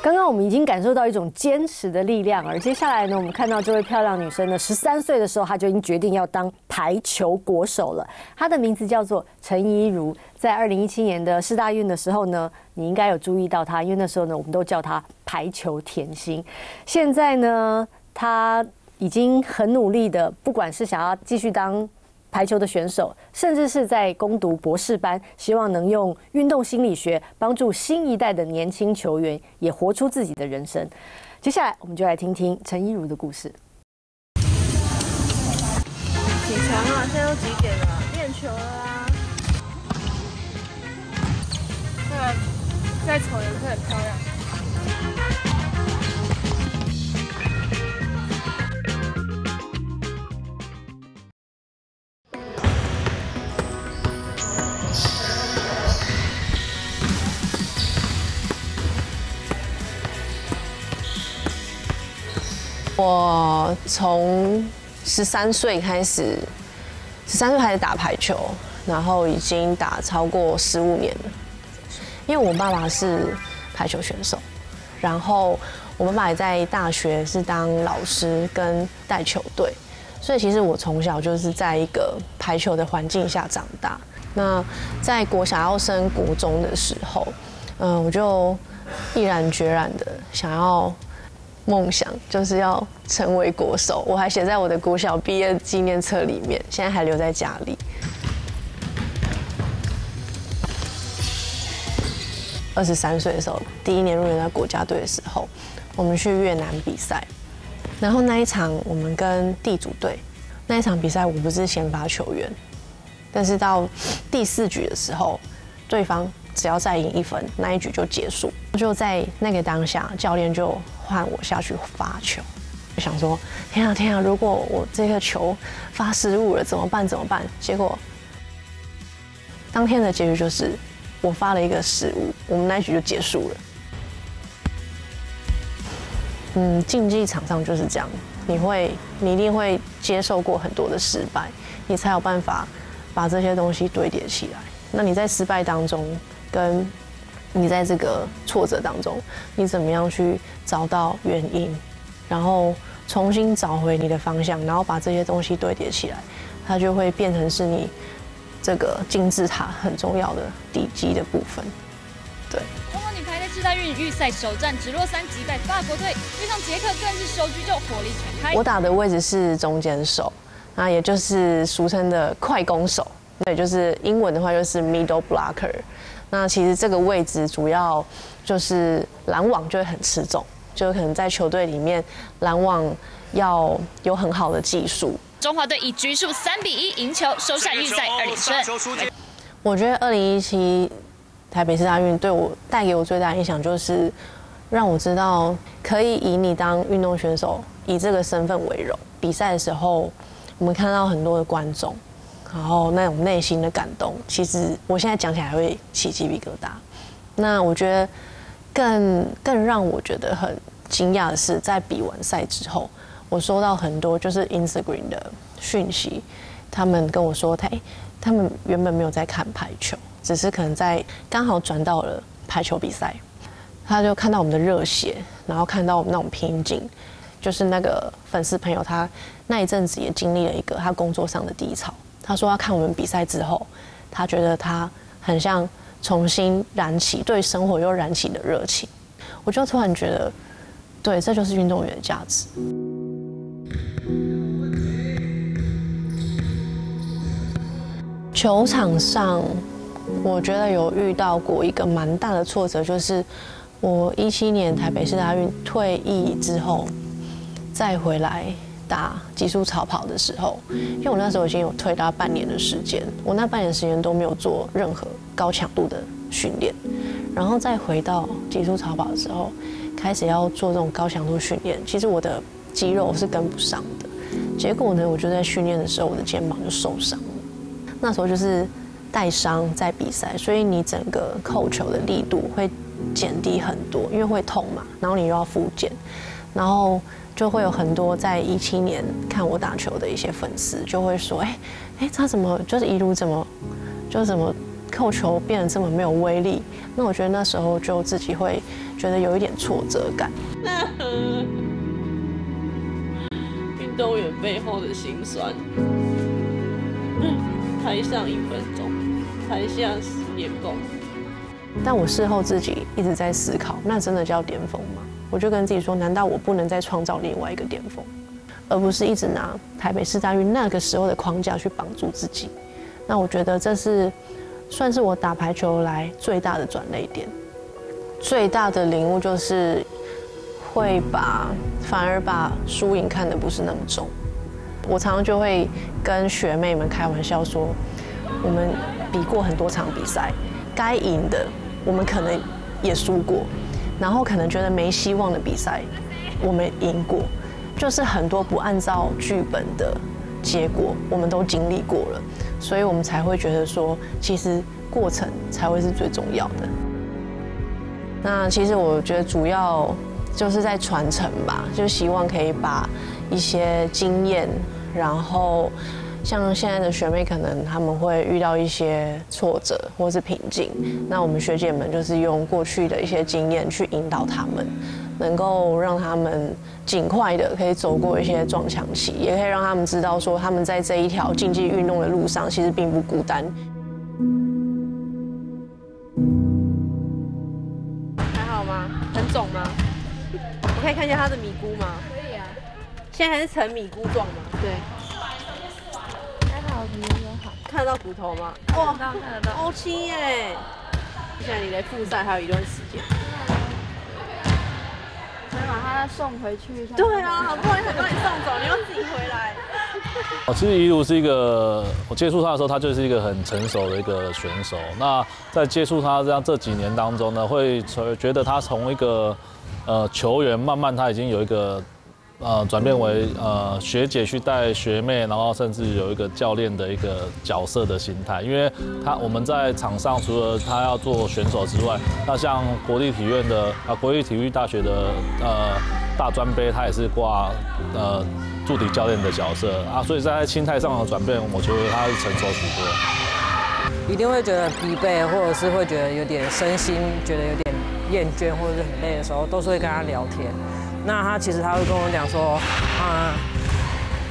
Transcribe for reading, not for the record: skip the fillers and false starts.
刚刚我们已经感受到一种坚持的力量，而接下来呢，我们看到这位漂亮女生呢，13岁的时候，她就已经决定要当排球国手了。她的名字叫做陈怡如，在2017年的世大运的时候呢，你应该有注意到她，因为那时候呢，我们都叫她排球甜心。现在呢，她已经很努力的，不管是想要继续当排球的选手，甚至是在攻读博士班，希望能用运动心理学帮助新一代的年轻球员也活出自己的人生。接下来，我们就来听听陈怡如的故事。 起床啊！现在都几点了？练球了啊！对啊，在丑颜色很漂亮。 我从13岁开始打排球，然后已经打超过15年了。因为我爸爸是排球选手，然后我爸爸也在大学是当老师跟带球队，所以其实我从小就是在一个排球的环境下长大。那在国小要升国中的时候，我就毅然决然的想要。梦想就是要成为国手，我还写在我的国小毕业纪念册里面，现在还留在家里。23岁的时候，第1年入选到国家队的时候，我们去越南比赛，然后那一场我们跟地主队，那一场比赛我不是先发球员，但是到第4局的时候，对方只要再赢1分，那一局就结束。就在那个当下，教练就换我下去发球，就想说天啊天啊，如果我这个球发失误了怎么办？结果当天的结局就是我发了一个失误，我们那一局就结束了。竞技场上就是这样，你一定会接受过很多的失败，你才有办法把这些东西堆叠起来。那你在失败当中，跟你在这个挫折当中，你怎么样去找到原因，然后重新找回你的方向，然后把这些东西堆叠起来，它就会变成是你这个金字塔很重要的底基的部分。对。 中国女排在世大运预赛首战直落3击败法国队，遇上捷克更是首局就火力全开。 我打的位置是中间手，那也就是俗称的快攻手。对，就是英文的话就是 middle blocker。那其实这个位置主要就是拦网就会很吃重，就可能在球队里面拦网要有很好的技术。 中华队以局数3-1赢球，收下预赛2连胜。 我觉得2017台北市大运带给我最大的影响就是让我知道可以以你当运动选手，以这个身份为荣。比赛的时候，我们看到很多的观众。然后那种内心的感动，其实我现在讲起来会起鸡皮疙瘩。那我觉得更让我觉得很惊讶的是，在比完赛之后，我收到很多就是 Instagram 的讯息，他们跟我说，他们原本没有在看排球，只是可能刚好转到了排球比赛，他就看到我们的热血，然后看到我们那种拼劲。就是那个粉丝朋友，他那一阵子也经历了一个他工作上的低潮。他说他看我们比赛之后，他觉得他很像重新燃起对生活又燃起的热情。我就突然觉得，对，这就是运动员的价值。球场上，我觉得有遇到过一个蛮大的挫折，就是我17年台北市大运退役之后，再回来打极速长跑的时候，因为我那时候已经有退到半年的时间，我那半年时间都没有做任何高强度的训练，然后再回到极速长跑的时候，开始要做这种高强度训练，其实我的肌肉是跟不上的。结果呢，我就在训练的时候，我的肩膀就受伤了。那时候就是带伤在比赛，所以你整个扣球的力度会减低很多，因为会痛嘛，然后你又要复健，然后就会有很多在17年看我打球的一些粉丝就会说，他怎么就是一路怎么扣球变得这么没有威力，那我觉得那时候就自己会觉得有一点挫折感。 运动员背后的辛酸，台上1分钟，台下10年功。 但我事后自己一直在思考，那真的叫巅峰吗？我就跟自己说，难道我不能再创造另外一个巅峰，而不是一直拿台北市大运那个时候的框架去绑住自己？那我觉得这是算是我打排球来最大的转捩点，最大的领悟就是会反而把输赢看得不是那么重。我常常就会跟学妹们开玩笑说，我们比过很多场比赛，该赢的我们可能也输过，然后可能觉得没希望的比赛我们赢过，就是很多不按照剧本的结果我们都经历过了，所以我们才会觉得说，其实过程才会是最重要的。那其实我觉得主要就是在传承吧，就希望可以把一些经验，然后像现在的学妹可能他们会遇到一些挫折或是瓶颈，那我们学姐们就是用过去的一些经验去引导他们，能够让他们尽快的可以走过一些撞墙期，也可以让他们知道说他们在这一条竞技运动的路上其实并不孤单。 还好吗？很肿吗？我可以看一下他的米菇吗？ 可以啊。 现在还是呈米菇状吗？ 对。还好，皮肤好。 看得到骨头吗？ 哇，看得到。 欧青耶！现在你离复赛还有一段时间。 所以把他送回去。 对啊，好不容易才把你送走，你要自己回来。 其实怡如是一个，我接触他的时候，他就是一个很成熟的一个选手。那在接触他这几年当中呢，会觉得他从一个球员，慢慢他已经有一个转变为学姐去带学妹，然后甚至有一个教练的一个角色的心态。因为我们在场上除了他要做选手之外，那像国立体院的国立体育大学的大专杯，他也是挂助理教练的角色啊，所以在心态上的转变，我觉得他是成熟许多。 一定会觉得疲惫，或者是会觉得有点身心觉得有点厌倦或者是很累的时候，都是会跟他聊天。那他其实会跟我讲说，